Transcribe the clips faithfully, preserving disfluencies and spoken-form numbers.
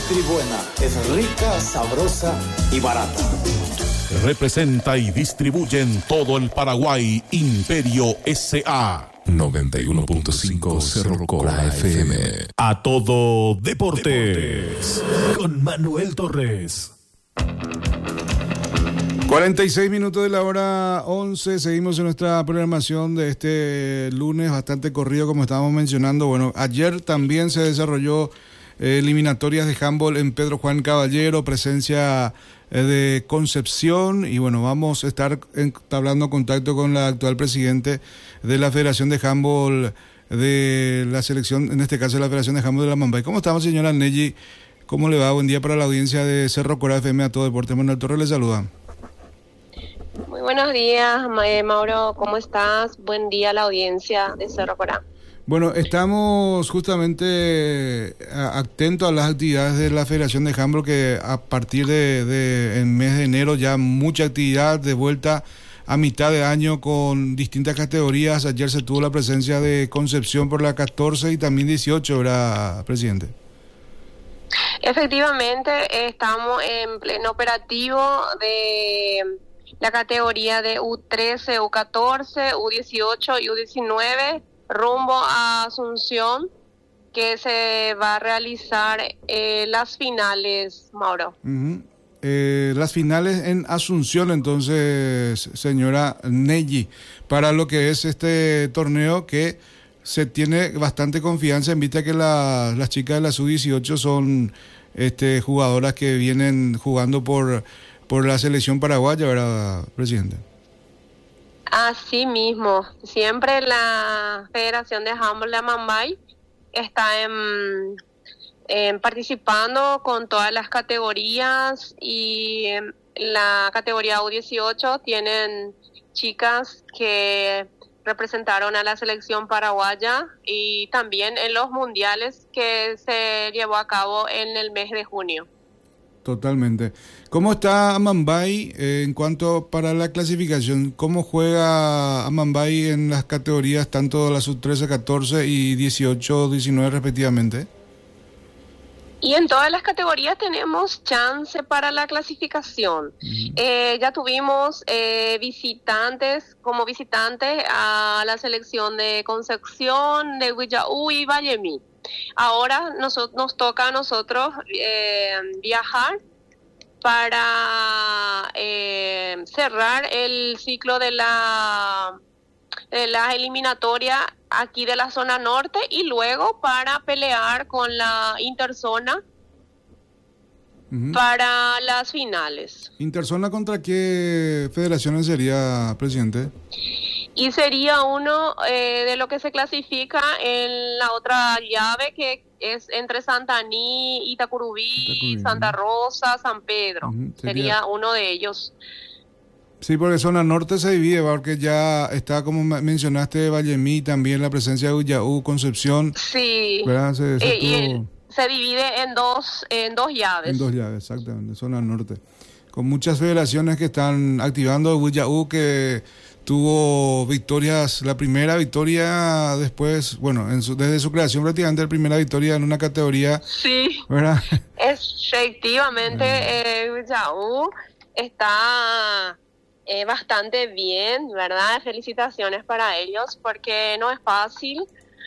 Nutribuena es rica, sabrosa y barata. Representa y distribuye en todo el Paraguay Imperio S A noventa y uno punto cinco Cerro Cora F M. A todo deportes con Manuel Torres. cuarenta y seis minutos de la hora once, seguimos en nuestra programación de este lunes, bastante corrido como estábamos mencionando. Bueno, ayer también se desarrolló eh, eliminatorias de handball en Pedro Juan Caballero, presencia eh, de Concepción, y bueno, vamos a estar entablando contacto con la actual presidente de la Federación de Handball de la selección, en este caso de la Federación de Handball de la Mambay. ¿Cómo estamos, señora Neji? ¿Cómo le va? Buen día para la audiencia de Cerro Cora F M, a todo deporte. Manuel Torres le saluda. Muy buenos días, Mauro, ¿cómo estás? Buen día a la audiencia de Cerro Corá. Bueno, estamos justamente atentos a las actividades de la Federación de Handball, que a partir de, de el mes de enero ya mucha actividad de vuelta a mitad de año con distintas categorías. Ayer se tuvo la presencia de Concepción por la catorce y también dieciocho, ¿verdad, presidente? Efectivamente, estamos en pleno operativo de la categoría de U trece, U catorce, U dieciocho y U diecinueve rumbo a Asunción, que se va a realizar eh, las finales, Mauro. Uh-huh. eh, las finales en Asunción, entonces, señora Neji, para lo que es este torneo que se tiene bastante confianza en vista que la, las chicas de la U dieciocho son este, jugadoras que vienen jugando por... por la selección paraguaya, ¿verdad, presidente? Así mismo, siempre la Federación de Handball de Mambay está en, en participando con todas las categorías, y en la categoría U dieciocho tienen chicas que representaron a la selección paraguaya, y también en los mundiales que se llevó a cabo en el mes de junio. Totalmente. ¿Cómo está Amambay eh, en cuanto para la clasificación? ¿Cómo juega Amambay en las categorías tanto la sub trece, catorce y dieciocho, diecinueve respectivamente? Y en todas las categorías tenemos chance para la clasificación. Uh-huh. Eh, ya tuvimos eh, visitantes, como visitantes a la selección de Concepción, de Huillaú y Vallemí. Ahora nos, nos toca a nosotros eh, viajar para eh, cerrar el ciclo de la, de la eliminatoria aquí de la zona norte, y luego para pelear con la interzona uh-huh. para las finales. ¿Interzona contra qué federaciones sería, presidente? Y sería uno eh, de lo que se clasifica en la otra llave, que es entre Santaní, Itacurubí, Itacurubí. Santa Rosa, San Pedro. Uh-huh. Sería... sería uno de ellos. Sí, porque zona norte se divide, porque ya está, como mencionaste, Vallemí, también la presencia de Huillaú, Concepción. Sí, se, se, eh, y el, se divide en dos, en dos llaves. En dos llaves, exactamente, zona norte. Con muchas federaciones que están activando. Huillaú, que tuvo victorias, la primera victoria después, bueno, en su, desde su creación prácticamente la primera victoria en una categoría. Sí, ¿verdad? Efectivamente, eh, Huillaú está eh, bastante bien, ¿verdad? Felicitaciones para ellos, porque no es fácil,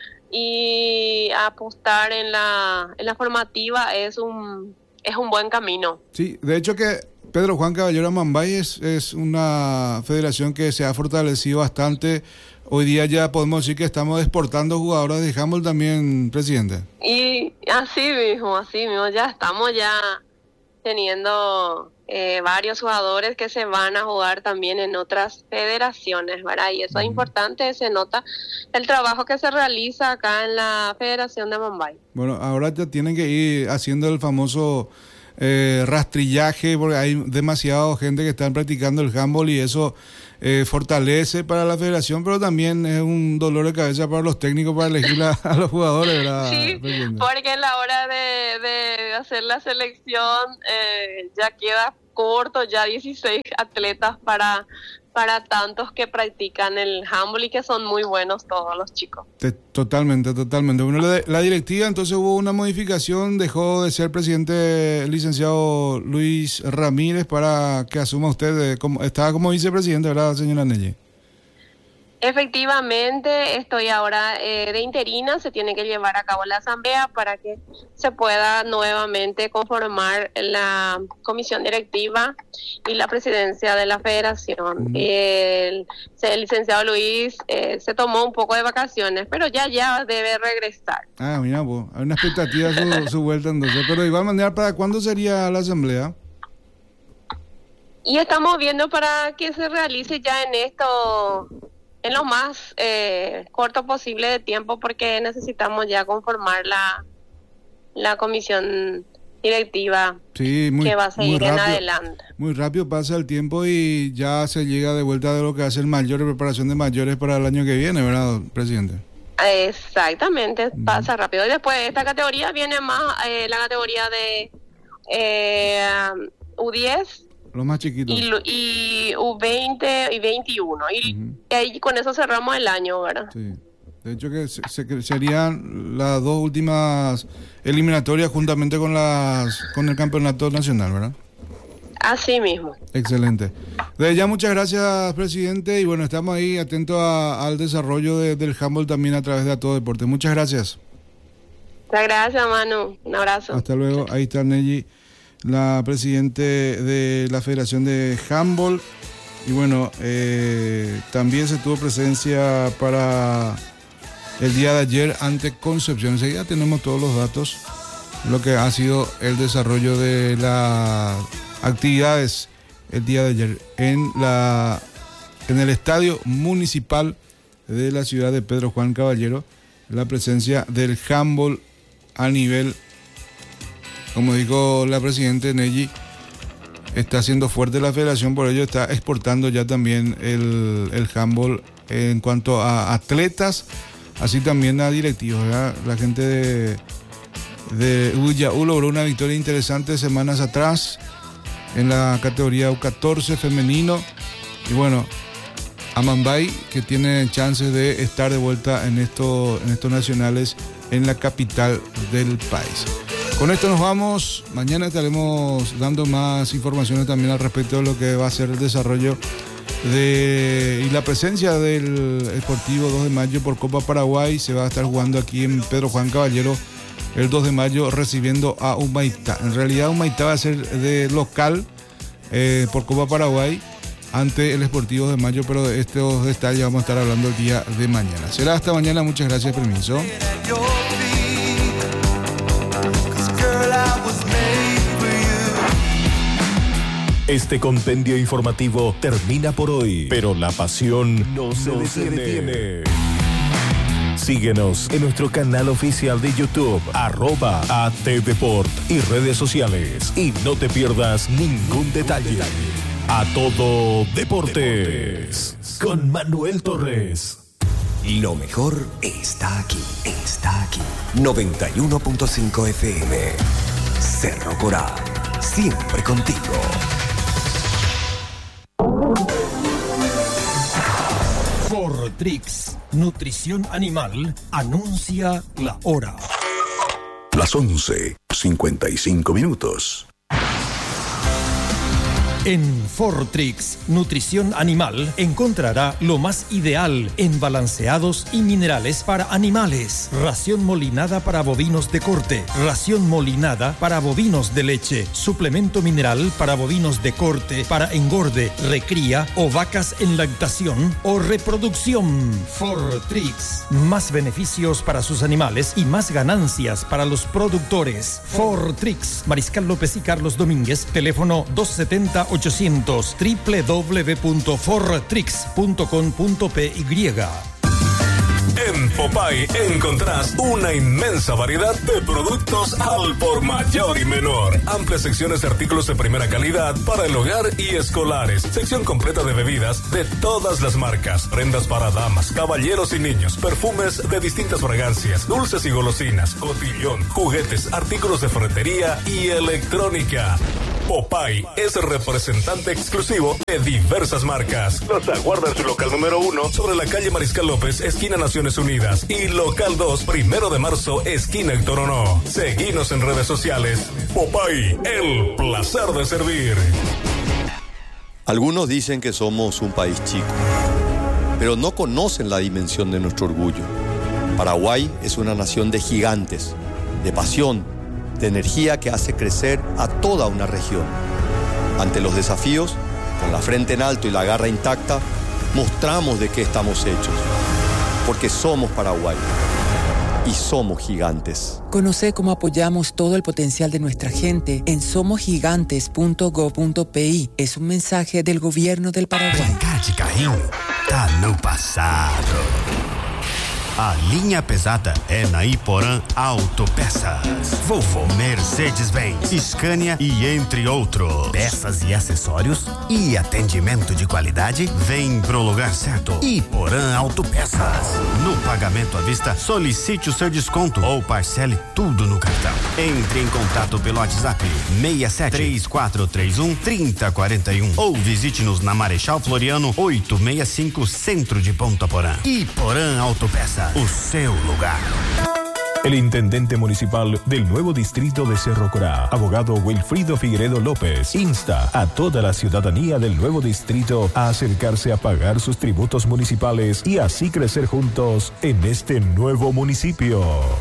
y apostar en la, en la formativa es un, es un buen camino. Sí, de hecho que Pedro Juan Caballero Mambay es, es una federación que se ha fortalecido bastante. Hoy día ya podemos decir que estamos exportando jugadores de handball también, presidente. Y así mismo, así mismo, ya estamos ya teniendo eh, varios jugadores que se van a jugar también en otras federaciones, ¿verdad? Y eso uh-huh. es importante, se nota el trabajo que se realiza acá en la Federación de Mambay. Bueno, ahora ya tienen que ir haciendo el famoso Eh, rastrillaje, porque hay demasiada gente que están practicando el handball, y eso eh, fortalece para la federación, pero también es un dolor de cabeza para los técnicos para elegir a, a los jugadores, ¿verdad? Sí, porque en la hora de, de hacer la selección eh, ya queda corto, ya dieciséis atletas para para tantos que practican el handball y que son muy buenos todos los chicos. Te, totalmente, totalmente. Bueno, la, la directiva entonces hubo una modificación, dejó de ser presidente el licenciado Luis Ramírez para que asuma usted, de, como, estaba como vicepresidente, ¿verdad, señora Nelly? Efectivamente, estoy ahora eh, de interina, se tiene que llevar a cabo la asamblea para que se pueda nuevamente conformar la comisión directiva y la presidencia de la federación. Mm. El, el licenciado Luis eh, se tomó un poco de vacaciones, pero ya ya debe regresar. Ah, mira, pues, hay una expectativa su, su vuelta entonces, pero de igual manera, ¿para cuándo sería la asamblea? Y estamos viendo para que se realice ya en esto... en lo más eh, corto posible de tiempo, porque necesitamos ya conformar la, la comisión directiva sí, muy, que va a seguir rápido, en adelante. Muy rápido pasa el tiempo y ya se llega de vuelta de lo que hace el mayor de preparación de mayores para el año que viene, ¿verdad, presidente? Exactamente, mm. pasa rápido. Y después de esta categoría viene más eh, la categoría de eh, U diez. Los más chiquitos. Y, y U veinte y veintiuno. Y, uh-huh. y ahí con eso cerramos el año, ¿verdad? Sí. De hecho que se, se, serían las dos últimas eliminatorias juntamente con las con el campeonato nacional, ¿verdad? Así mismo. Excelente. Desde ya muchas gracias, presidente. Y bueno, estamos ahí atentos a, al desarrollo de, del handball también a través de A Todo Deporte. Muchas gracias. Muchas gracias, Manu. Un abrazo. Hasta luego. Ahí está Nelly, la presidente de la Federación de Handball. Y bueno, eh, también se tuvo presencia para el día de ayer ante Concepción. Enseguida tenemos todos los datos, lo que ha sido el desarrollo de las actividades el día de ayer en, la, en el Estadio Municipal de la ciudad de Pedro Juan Caballero. La presencia del handball a nivel, como dijo la presidenta Nelly, está haciendo fuerte la federación, por ello está exportando ya también el, el handball en cuanto a atletas, así también a directivos, ¿verdad? La gente de, de U Y A U logró una victoria interesante semanas atrás en la categoría U catorce femenino. Y bueno, Amambay, que tiene chances de estar de vuelta en, esto, en estos nacionales en la capital del país. Con esto nos vamos. Mañana estaremos dando más informaciones también al respecto de lo que va a ser el desarrollo de y la presencia del Sportivo dos de mayo por Copa Paraguay. Se va a estar jugando aquí en Pedro Juan Caballero el dos de mayo, recibiendo a Humaitá. En realidad Humaitá va a ser de local eh, por Copa Paraguay ante el Sportivo de mayo, pero de estos detalles vamos a estar hablando el día de mañana. Será hasta mañana. Muchas gracias, permiso. Este compendio informativo termina por hoy, pero la pasión no se, no se detiene. Síguenos en nuestro canal oficial de YouTube, arroba A T Deport, y redes sociales. Y no te pierdas ningún detalle. A Todo Deportes, con Manuel Torres. Lo mejor está aquí, está aquí. noventa y uno punto cinco F M. Cerro Corá, siempre contigo. Fortrix, nutrición animal, anuncia la hora. Las once, cincuenta y cinco minutos. En Fortrix, nutrición animal, encontrará lo más ideal en balanceados y minerales para animales. Ración molinada para bovinos de corte, ración molinada para bovinos de leche, suplemento mineral para bovinos de corte, para engorde, recría o vacas en lactación o reproducción. Fortrix, más beneficios para sus animales y más ganancias para los productores. Fortrix, Mariscal López y Carlos Domínguez, teléfono doscientos setenta ochocientos, doble u doble u doble u punto fortrix punto com punto p y. En Popay encontrás una inmensa variedad de productos al por mayor y menor. Amplias secciones de artículos de primera calidad para el hogar y escolares. Sección completa de bebidas de todas las marcas. Prendas para damas, caballeros y niños. Perfumes de distintas fragancias. Dulces y golosinas. Cotillón, juguetes, artículos de ferretería y electrónica. Popeye es representante exclusivo de diversas marcas. Los aguarda en su local número uno sobre la calle Mariscal López, esquina Naciones Unidas, y local dos, primero de marzo, esquina Héctor Ono. Seguinos en redes sociales. Popeye, el placer de servir. Algunos dicen que somos un país chico, pero no conocen la dimensión de nuestro orgullo. Paraguay es una nación de gigantes, de pasión, de energía que hace crecer a toda una región. Ante los desafíos, con la frente en alto y la garra intacta, mostramos de qué estamos hechos, porque somos Paraguay y somos gigantes. Conoce cómo apoyamos todo el potencial de nuestra gente en somos gigantes punto gob punto pi. Es un mensaje del gobierno del Paraguay. Brincar de carrinho tá no passado. A linha pesada é na Iporã Autopeças. Volvo, Mercedes-Benz, Scania e entre outros. Peças e acessórios e atendimento de qualidade vem pro lugar certo. Iporã Autopeças. No pagamento à vista, solicite o seu desconto ou parcele tudo no cartão. Entre em contato pelo WhatsApp seis sete três quatro três um três zero quatro um ou visite-nos na Marechal Floriano oitocentos e sessenta e cinco, centro de Ponta Porã. Iporã Autopeças. O seu lugar. El intendente municipal del nuevo distrito de Cerro Corá, abogado Wilfrido Figueiredo López, insta a toda la ciudadanía del nuevo distrito a acercarse a pagar sus tributos municipales y así crecer juntos en este nuevo municipio.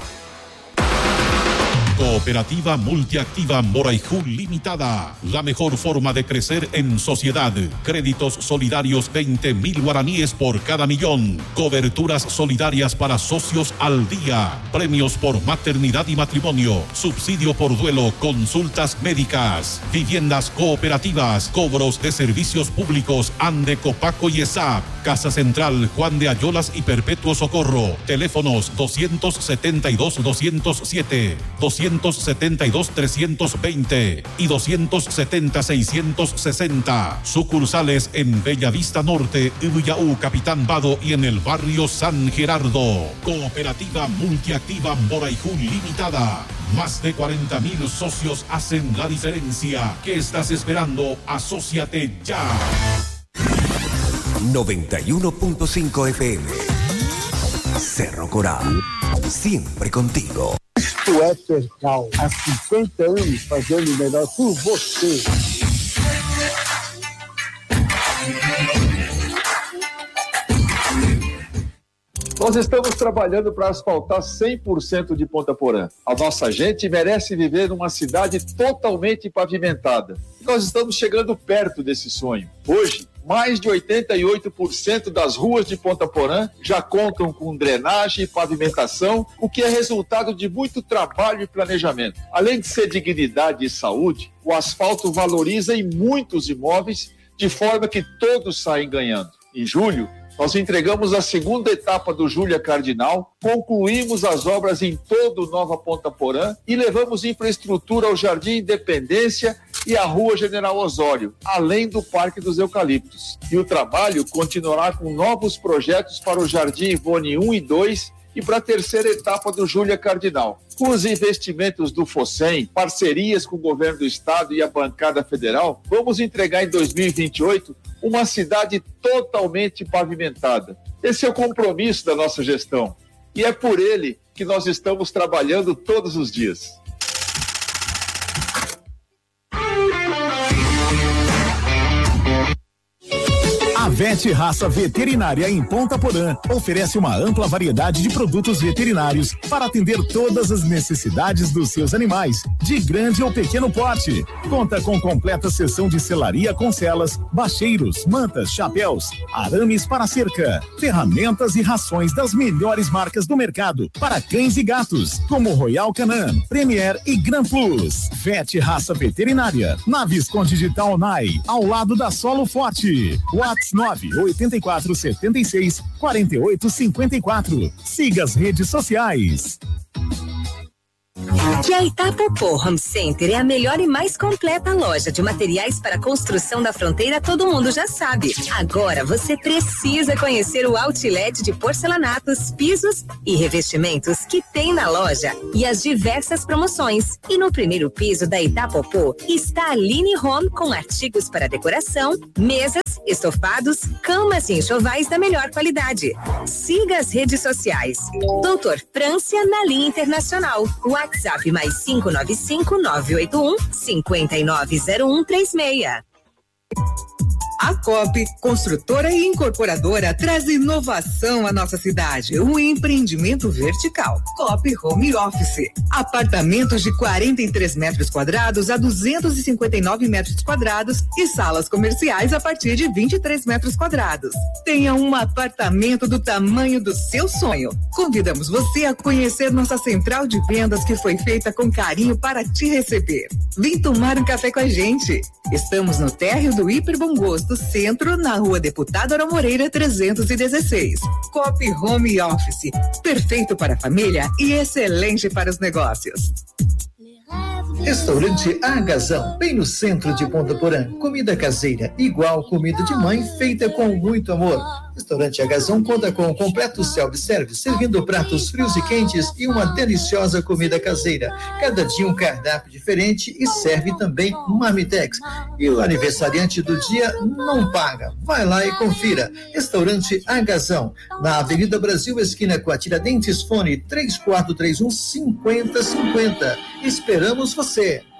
Cooperativa Multiactiva Moraijú Limitada. La mejor forma de crecer en sociedad. Créditos solidarios veinte mil guaraníes por cada millón. Coberturas solidarias para socios al día. Premios por maternidad y matrimonio. Subsidio por duelo. Consultas médicas. Viviendas cooperativas. Cobros de servicios públicos. Ande, Copaco y ESAP. Casa Central Juan de Ayolas y Perpetuo Socorro. Teléfonos doscientos setenta y dos, doscientos siete, doscientos setenta y dos, trescientos veinte y doscientos setenta, seiscientos sesenta. Sucursales en Bellavista Norte, Ubiaú, Capitán Vado y en el barrio San Gerardo. Cooperativa Multiactiva Moraijú Limitada. Más de cuarenta mil socios hacen la diferencia. ¿Qué estás esperando? Asóciate ya. noventa y uno punto cinco F M. Cerro Corá. Siempre contigo. Isto é Percal, há cinquenta anos fazendo o melhor por você. Nós estamos trabalhando para asfaltar cem por cento de Ponta Porã. A nossa gente merece viver numa cidade totalmente pavimentada. Nós estamos chegando perto desse sonho. Hoje, mais de oitenta e oito por cento das ruas de Ponta Porã já contam com drenagem e pavimentação, o que é resultado de muito trabalho e planejamento. Além de ser dignidade e saúde, o asfalto valoriza em muitos imóveis, de forma que todos saem ganhando. Em julho, nós entregamos a segunda etapa do Júlia Cardinal, concluímos as obras em todo Nova Ponta Porã e levamos infraestrutura ao Jardim Independência e à Rua General Osório, além do Parque dos Eucaliptos. E o trabalho continuará com novos projetos para o Jardim Ivone um e dois e para a terceira etapa do Júlia Cardinal. Com os investimentos do FOSEM, parcerias com o governo do estado e a bancada federal, vamos entregar em dois mil e vinte e oito uma cidade totalmente pavimentada. Esse é o compromisso da nossa gestão e é por ele que nós estamos trabalhando todos os dias. A Vet Raça Veterinária em Ponta Porã oferece uma ampla variedade de produtos veterinários para atender todas as necessidades dos seus animais, de grande ou pequeno porte. Conta com completa seção de selaria com celas, bacheiros, mantas, chapéus, arames para cerca, ferramentas e rações das melhores marcas do mercado para cães e gatos, como Royal Canin, Premier e Gran Plus. Vet Raça Veterinária, na Visconde de Taonai, ao lado da Solo Forte. WhatsApp nove oito quatro sete seis quatro oito cinco quatro. Siga as redes sociais. Que a Itapopô Home Center é a melhor e mais completa loja de materiais para construção da fronteira, todo mundo já sabe. Agora você precisa conhecer o outlet de porcelanatos, pisos e revestimentos que tem na loja e as diversas promoções. E no primeiro piso da Itapopô está a Line Home com artigos para decoração, mesas, estofados, camas e enxovais da melhor qualidade. Siga as redes sociais. Doutor Frância na linha internacional. WhatsApp mais cinco nove cinco, nove oito um, cinco nove zero um três seis. A Copi, construtora e incorporadora, traz inovação à nossa cidade. Um empreendimento vertical. Copi Home Office. Apartamentos de quarenta e três metros quadrados a duzentos e cinquenta e nove metros quadrados e salas comerciais a partir de vinte e três metros quadrados. Tenha um apartamento do tamanho do seu sonho. Convidamos você a conhecer nossa central de vendas que foi feita com carinho para te receber. Vem tomar um café com a gente. Estamos no térreo do Hiper Bom Gosto Centro, na Rua Deputado Ara Moreira trezentos e dezesseis. Copi Home Office, perfeito para a família e excelente para os negócios. Restaurante Agazão, bem no centro de Ponta Porã. Comida caseira, igual comida de mãe, feita com muito amor. Restaurante Agazão conta com um completo self-service, servindo pratos frios e quentes e uma deliciosa comida caseira. Cada dia um cardápio diferente e serve também marmitex. E o aniversariante do dia não paga. Vai lá e confira. Restaurante Agazão, na Avenida Brasil, esquina com a Tiradentes, fone três quatro três um, cinquenta cinquenta. Esperamos você.